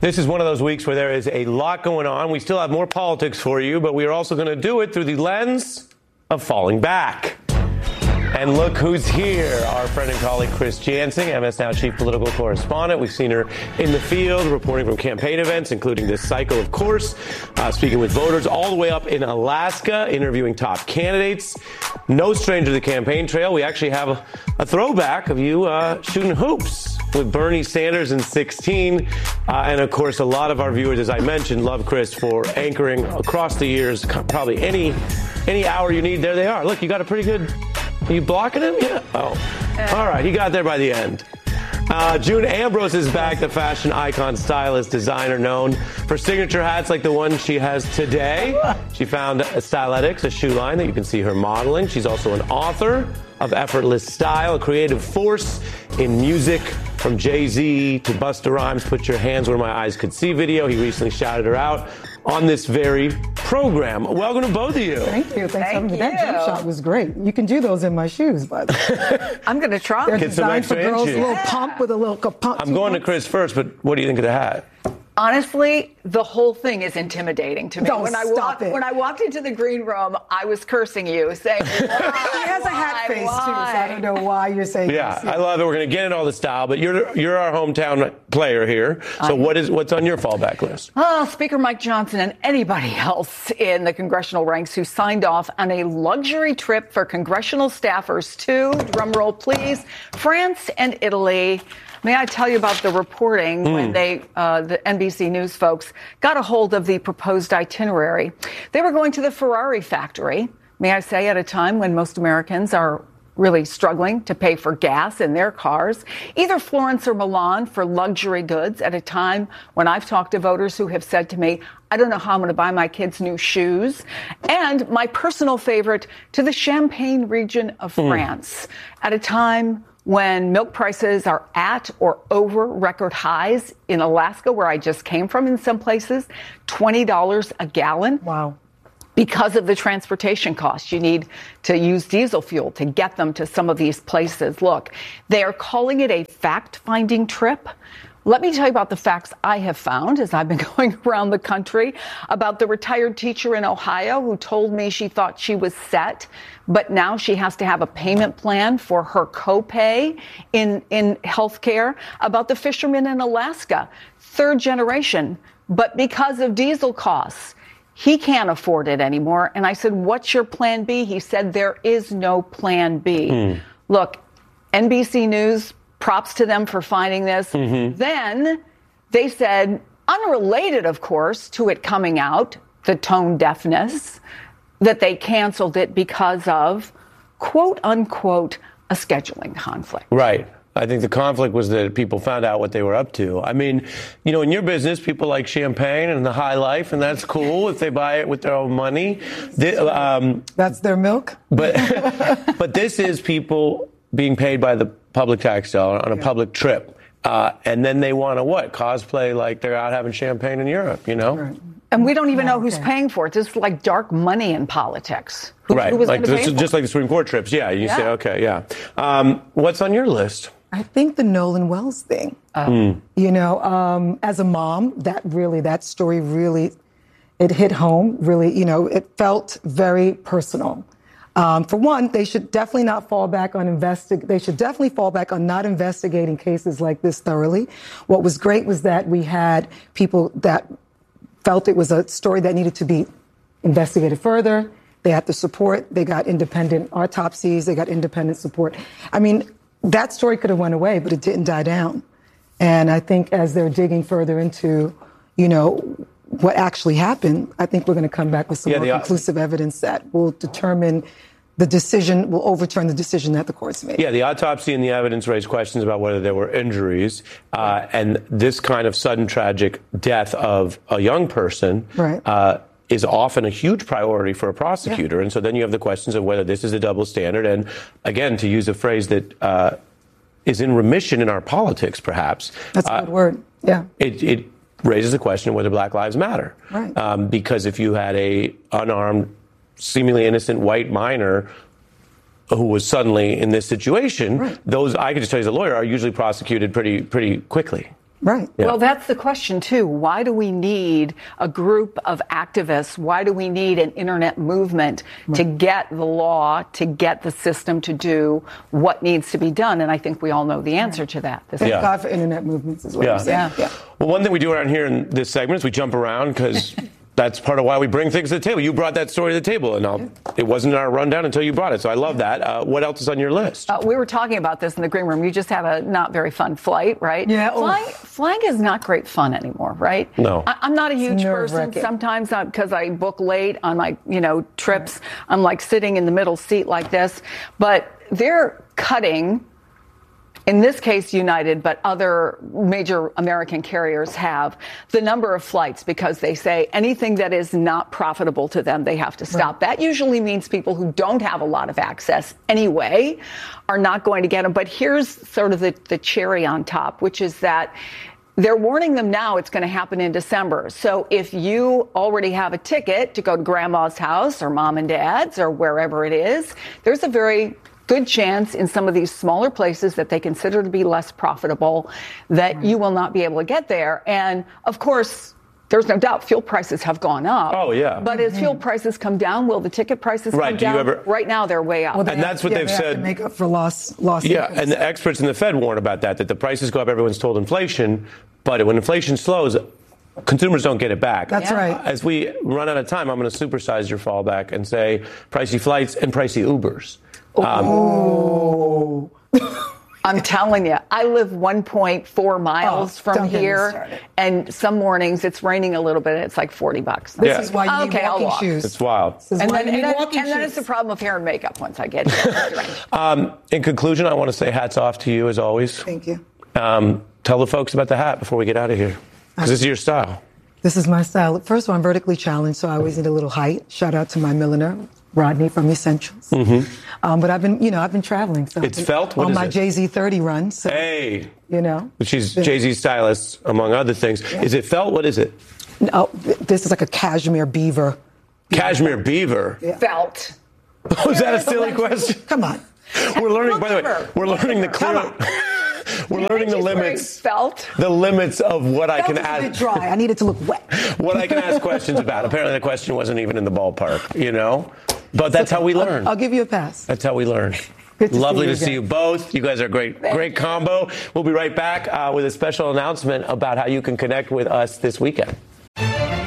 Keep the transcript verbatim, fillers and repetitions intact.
This is one of those weeks where there is a lot going on. We still have more politics for you, but we are also going to do it through the lens of falling back. And look who's here, our friend and colleague Chris Jansing, M S Now chief political correspondent. We've seen her in the field reporting from campaign events, including this cycle, of course, uh, speaking with voters all the way up in Alaska, interviewing top candidates. No stranger to the campaign trail. We actually have a, a throwback of you uh, shooting hoops with Bernie Sanders in sixteen. Uh, and, of course, a lot of our viewers, as I mentioned, love Chris for anchoring across the years, probably any any hour you need. There they are. Look, you got a pretty good... Are you blocking him? Yeah. Oh. Uh, All right. He got there by the end. Uh, June Ambrose is back, the fashion icon, stylist, designer known for signature hats like the one she has today. She found Styletics, a shoe line that you can see her modeling. She's also an author of Effortless Style, a creative force in music, from Jay-Z to Busta Rhymes' Put Your Hands Where My Eyes Could See video. He recently shouted her out on this very program. Welcome to both of you. Thank you. Thanks Thank for having me. you. That jump shot was great. You can do those in my shoes, by the way. I'm going to try. They're Get some designed for extra girls, a inches. little pump with a little pump. I'm going to Chris first, but what do you think of the hat? Honestly, the whole thing is intimidating to me. Don't when I stop walked, it. When I walked into the green room, I was cursing you, saying, why, She has a hat why, face, why? too, so I don't know why you're saying Yeah, this. I love it. We're going to get into all the style, but you're you're our hometown player here. So what is what's on your fallback list? Oh, Speaker Mike Johnson and anybody else in the congressional ranks who signed off on a luxury trip for congressional staffers to, drumroll please, France and Italy. May I tell you about the reporting mm. when they, uh, the N B C News folks, got a hold of the proposed itinerary? They were going to the Ferrari factory, may I say, at a time when most Americans are really struggling to pay for gas in their cars, either Florence or Milan for luxury goods at a time when I've talked to voters who have said to me, I don't know how I'm going to buy my kids new shoes. And my personal favorite, to the Champagne region of mm. France at a time when milk prices are at or over record highs in Alaska, where I just came from in some places, twenty dollars a gallon. Wow. Because of the transportation costs, you need to use diesel fuel to get them to some of these places. Look, they are calling it a fact-finding trip. Let me tell you about the facts I have found as I've been going around the country about the retired teacher in Ohio who told me she thought she was set, but now she has to have a payment plan for her copay in, in healthcare, about the fisherman in Alaska, third generation, but because of diesel costs, he can't afford it anymore. And I said, what's your plan B? He said, there is no plan B. Mm. Look, N B C News, props to them for finding this. Mm-hmm. Then they said, unrelated, of course, to it coming out, the tone deafness, that they canceled it because of, quote unquote, a scheduling conflict. Right. I think the conflict was that people found out what they were up to. I mean, you know, in your business, people like champagne and the high life, and that's cool if they buy it with their own money. The, um, that's their milk. But but this is people being paid by the public tax dollar on a yeah. public trip. Uh, and then they want to what? Cosplay like they're out having champagne in Europe, you know? Right. And we don't even yeah, know who's okay. paying for it. This is like dark money in politics. Who, right. Who was like going to pay this, for just it? like the Supreme Court trips. Yeah. You yeah. say, okay, yeah. Um, what's on your list? I think the Nolan Wells thing. Uh, mm. You know, um, as a mom, that really, that story really, it hit home. Really, you know, it felt very personal. Um, for one, they should definitely not fall back on investig. They should definitely fall back on not investigating cases like this thoroughly. What was great was that we had people that felt it was a story that needed to be investigated further. They had the support. They got independent autopsies. They got independent support. I mean, that story could have went away, but it didn't die down. And I think as they're digging further into, you know, what actually happened, I think we're going to come back with some yeah, more the, conclusive evidence that will determine the decision, will overturn the decision that the courts made. Yeah, the autopsy and the evidence raised questions about whether there were injuries. Uh, and this kind of sudden tragic death of a young person right. uh, is often a huge priority for a prosecutor. Yeah. And so then you have the questions of whether this is a double standard. And again, to use a phrase that uh, is in remission in our politics, perhaps. That's a good uh, word. Yeah. It, it raises the question of whether Black Lives Matter. Right. Um, because if you had a unarmed, seemingly innocent white minor who was suddenly in this situation, right. those, I can just tell you as a lawyer, are usually prosecuted pretty pretty quickly. Right. Yeah. Well, that's the question, too. Why do we need a group of activists? Why do we need an internet movement right. to get the law, to get the system to do what needs to be done? And I think we all know the answer right. to that. Thank yeah. God for internet movements as well. Yeah. Yeah. yeah. Well, one thing we do around here in this segment is we jump around because that's part of why we bring things to the table. You brought that story to the table, and I'll, yeah. it wasn't in our rundown until you brought it. So I love that. Uh, what else is on your list? Uh, we were talking about this in the green room. You just had a not very fun flight, right? Yeah. Flying, flying is not great fun anymore, right? No. I, I'm not a huge person. Sometimes because I book late on my, you know, trips, I'm like sitting in the middle seat like this. But they're cutting. In this case, United, but other major American carriers have the number of flights because they say anything that is not profitable to them, they have to stop. Right. That usually means people who don't have a lot of access anyway are not going to get them. But here's sort of the, the cherry on top, which is that they're warning them now it's going to happen in December. So if you already have a ticket to go to grandma's house or mom and dad's or wherever it is, there's a very good chance in some of these smaller places that they consider to be less profitable that right. you will not be able to get there. And of course, there's no doubt fuel prices have gone up. Oh, yeah. But mm-hmm. as fuel prices come down, will the ticket prices right. come Do down? you ever... Right now, they're way up. Well, and have, that's what yeah, they've they said. Have to make up for lost, lost Yeah, tickets. and the experts in the Fed warn about that, that the prices go up, everyone's told inflation. But when inflation slows, consumers don't get it back. That's yeah. right. As we run out of time, I'm going to supersize your fallback and say pricey flights and pricey Ubers. Um, oh. I'm telling you, I live one point four miles oh, from here, and some mornings it's raining a little bit, and it's like forty bucks. This yeah. is why you okay, need walking walk. shoes. It's wild. This is and why then, you need and, walking and shoes. then it's the problem of hair and makeup once I get here. um, in conclusion, I want to say hats off to you as always. Thank you. Um, tell the folks about the hat before we get out of here, because this is your style. This is my style. First of all, I'm vertically challenged, so I always need a little height. Shout out to my milliner, Rodney from Essentials. Mm-hmm. Um, but I've been, you know, I've been traveling. So it's been felt? What on is my it? Jay Z thirty run. So, hey. You know. She's Jay-Z's stylist, among other things. Yeah. Is it felt? What is it? No, this is like a cashmere beaver. Cashmere beaver? Yeah. Felt. Oh, is that a silly question? Come on. We're learning, by the way, we're learning the clear. We're learning the limits. Felt. The limits of what I can ask. ask. A bit dry. I need it to look wet. What I can ask questions about. Apparently, the question wasn't even in the ballpark. You know, but that's how we learn. I'll, I'll give you a pass. That's how we learn. Good to Lovely see you to see you both. You guys are a great, great combo. We'll be right back uh, with a special announcement about how you can connect with us this weekend.